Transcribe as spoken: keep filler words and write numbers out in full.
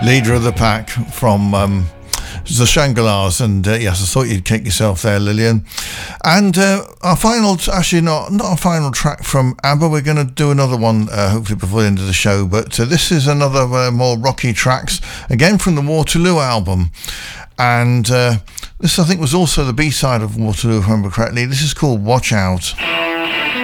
Leader of the Pack from um, the Shangri-Las, and uh, yes, I thought you'd kick yourself there, Lillian. And uh, our final, actually not not our final track from ABBA. We're going to do another one uh, hopefully before the end of the show, but uh, this is another uh, more rocky tracks, again from the Waterloo album. And uh, this I think was also the B-side of Waterloo, if I remember correctly. This is called Watch Out.